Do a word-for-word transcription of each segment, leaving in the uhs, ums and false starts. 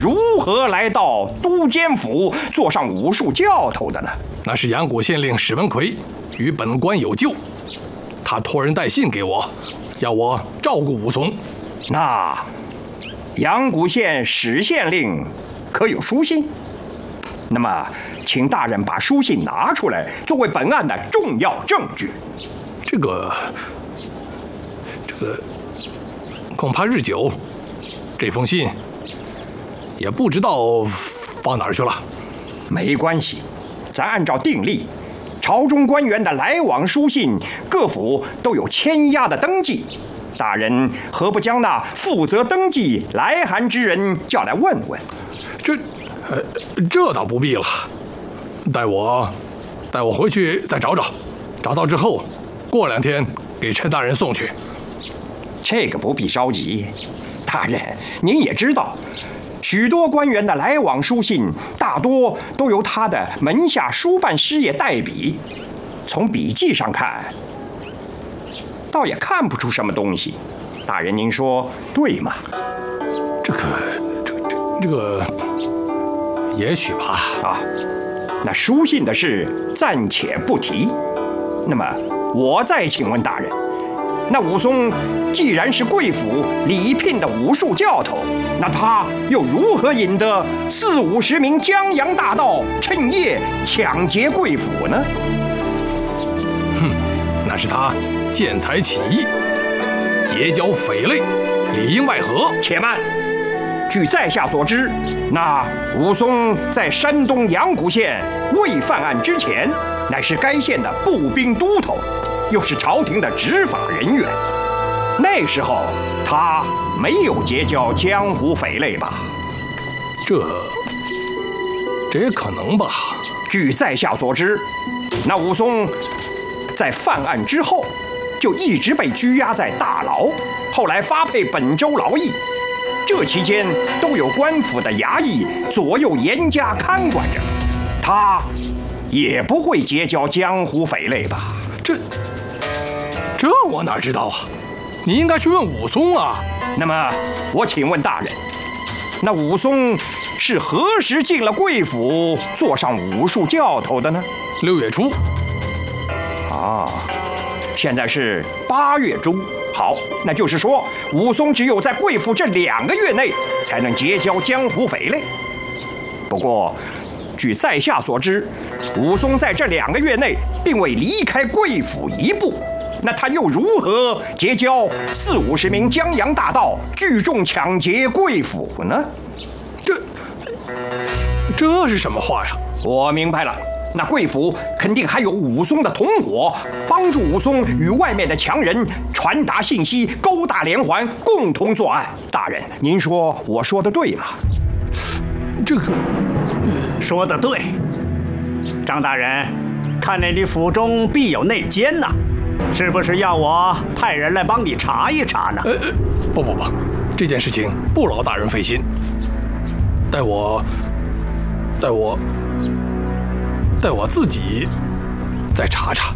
如何来到都监府做上武术教头的呢？ 那是阳谷县令史文奎与本官有旧，他托人带信给我，要我照顾武松。 那阳谷县史县令可有书信？那么，请大人把书信拿出来，作为本案的重要证据。 这个，这个，恐怕日久，这封信也不知道放哪儿去了。 没关系，咱按照定例，朝中官员的来往书信，各府都有签押的登记。大人何不将那负责登记来函之人叫来问问？ 这，呃，这倒不必了。待我，待我回去再找找，找到之后，过两天给陈大人送去。 这个不必着急，大人您也知道，许多官员的来往书信大多都由他的门下书办师爷代笔，从笔迹上看，倒也看不出什么东西。大人您说对吗？ 这个，这个，这个，也许吧。 啊，那书信的事暂且不提。那么我再请问大人，那武松既然是贵府礼聘的武术教头，那他又如何引得四五十名江洋大盗趁夜抢劫贵府呢？ 哼，那是他见财起意，结交匪类，里应外合。 且慢，据在下所知，那武松在山东阳谷县未犯案之前，乃是该县的步兵都头，又是朝廷的执法人员。那时候他没有结交江湖匪类吧？ 这，这也可能吧。 据在下所知，那武松在犯案之后，就一直被拘押在大牢，后来发配本州劳役。这期间都有官府的衙役左右严加看管着，他也不会结交江湖匪类吧？ 这，这我哪知道啊？你应该去问武松啊。 那么我请问大人，那武松是何时进了贵府，做上武术教头的呢？ 六月初。 啊，现在是八月中。好，那就是说，武松只有在贵府这两个月内才能结交江湖匪类。不过，据在下所知，武松在这两个月内并未离开贵府一步，那他又如何结交四五十名江洋大盗，聚众抢劫贵府呢？ 这，这是什么话呀？ 我明白了。那贵府肯定还有武松的同伙，帮助武松与外面的强人传达信息，勾搭连环，共同作案。大人，您说我说的对吗？ 这个， 说得对。张大人，看来你府中必有内奸呐，是不是要我派人来帮你查一查呢？ 呃，不不不，这件事情不劳大人费心，待我，待我。待我自己再查查。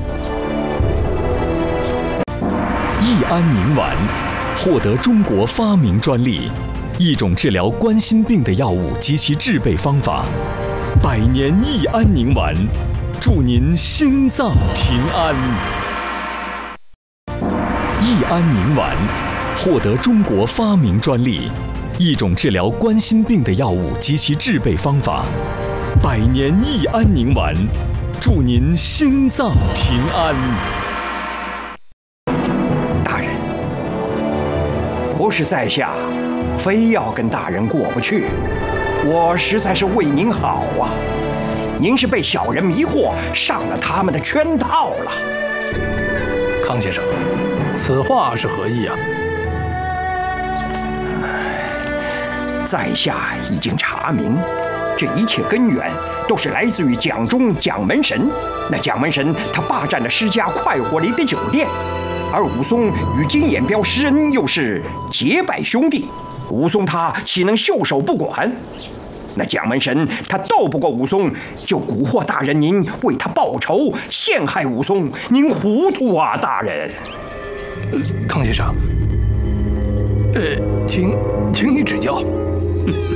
益安宁丸获得中国发明专利，一种治疗冠心病的药物及其制备方法。百年益安宁丸，祝您心脏平安。益安宁丸获得中国发明专利，一种治疗冠心病的药物及其制备方法。百年益安宁丸，祝您心脏平安。 大人，不是在下非要跟大人过不去，我实在是为您好啊。您是被小人迷惑，上了他们的圈套了。 康先生，此话是何意啊？ 在下已经查明，这一切根源都是来自于蒋中蒋门神。那蒋门神他霸占了施家快活林的酒店，而武松与金眼彪施恩又是结拜兄弟，武松他岂能袖手不管？那蒋门神他斗不过武松，就蛊惑大人您为他报仇，陷害武松。您糊涂啊，大人！ 呃，康先生，呃，请请你指教。